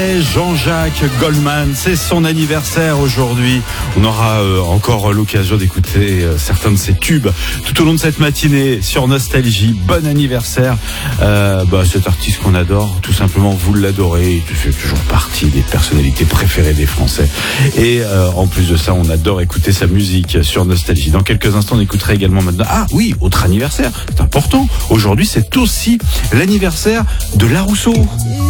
Jean-Jacques Goldman, c'est son anniversaire aujourd'hui. On aura encore l'occasion d'écouter certains de ses tubes tout au long de cette matinée sur Nostalgie. Bon anniversaire, cet artiste qu'on adore, tout simplement vous l'adorez, il fait toujours partie des personnalités préférées des Français. Et en plus de ça, on adore écouter sa musique sur Nostalgie. Dans quelques instants, on écoutera également maintenant. Ah oui, autre anniversaire, c'est important. Aujourd'hui, c'est aussi l'anniversaire de La Rousseau.